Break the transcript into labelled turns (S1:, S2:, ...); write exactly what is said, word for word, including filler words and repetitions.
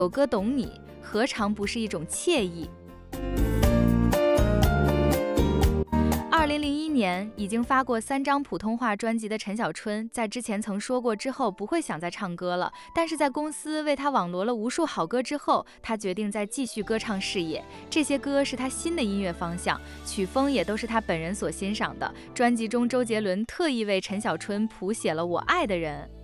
S1: 有歌懂你，何尝不是一种惬意？二零零一年已经发过三张普通话专辑的陈小春，在之前曾说过之后不会想再唱歌了，但是在公司为他网罗了无数好歌之后，他决定再继续歌唱事业。这些歌是他新的音乐方向，曲风也都是他本人所欣赏的。专辑中，周杰伦特意为陈小春谱写了《我爱的人》。